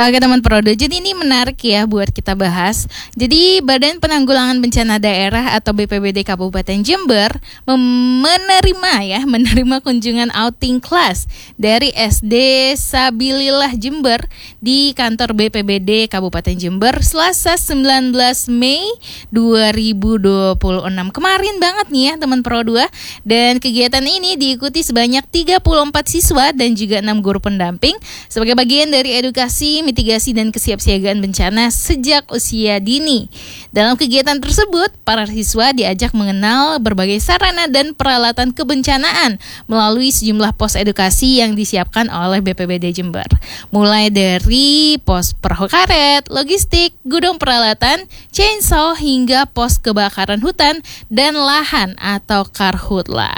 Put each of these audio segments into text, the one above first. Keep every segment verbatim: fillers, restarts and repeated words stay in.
Oke teman Prodo, jadi ini menarik ya buat kita bahas. Jadi Badan Penanggulangan Bencana Daerah atau B P B D Kabupaten Jember mem- menerima ya, menerima kunjungan outing kelas dari S D Sabilillah Jember di kantor B P B D Kabupaten Jember Selasa sembilan belas Mei dua ribu dua puluh enam. Kemarin banget nih ya teman Prodo. Dan kegiatan ini diikuti sebanyak tiga puluh empat siswa dan juga enam guru pendamping sebagai bagian dari edukasi, mitigasi dan kesiapsiagaan bencana sejak usia dini. Dalam kegiatan tersebut, para siswa diajak mengenal berbagai sarana dan peralatan kebencanaan melalui sejumlah pos edukasi yang disiapkan oleh B P B D Jember. Mulai dari pos perahu karet, logistik, gudang peralatan, chainsaw hingga pos kebakaran hutan dan lahan atau karhutla.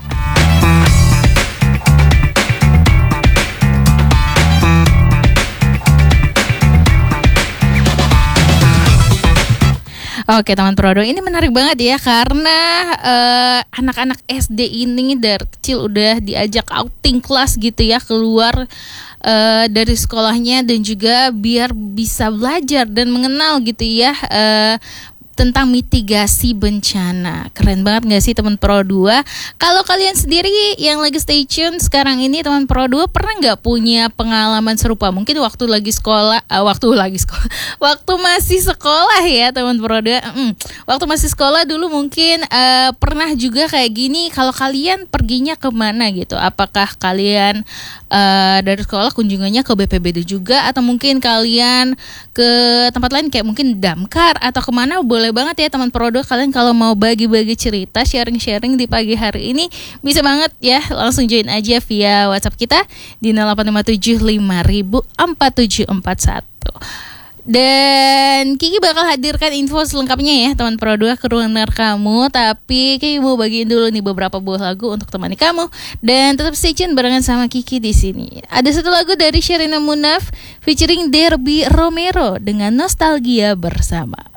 Oke teman Prodo, ini menarik banget ya karena uh, anak-anak S D ini dari kecil udah diajak outing kelas gitu ya, keluar uh, dari sekolahnya dan juga biar bisa belajar dan mengenal gitu ya uh, tentang mitigasi bencana. Keren banget gak sih teman Pro dua? Kalau kalian sendiri yang lagi stay tune sekarang ini teman Pro dua, pernah gak punya pengalaman serupa? Mungkin waktu lagi sekolah, uh, waktu lagi sekolah, waktu masih sekolah ya teman Pro dua. Mm, waktu masih sekolah dulu mungkin uh, pernah juga kayak gini. Kalau kalian perginya kemana gitu? Apakah kalian uh, dari sekolah kunjungannya ke B P B D juga? Atau mungkin kalian ke tempat lain kayak mungkin damkar atau kemana? Boleh Boleh banget ya teman Prodo, kalian kalau mau bagi-bagi cerita, sharing-sharing di pagi hari ini bisa banget ya, langsung join aja via WhatsApp kita di nol delapan lima tujuh lima nol nol empat tujuh empat satu. Dan Kiki bakal hadirkan info selengkapnya ya teman Prodo ke ruang dengar kamu. Tapi Kiki mau bagiin dulu nih beberapa buah lagu untuk temani kamu. Dan tetap stay tune barengan sama Kiki di sini. Ada satu lagu dari Sherina Munaf featuring Derby Romero dengan Nostalgia Bersama.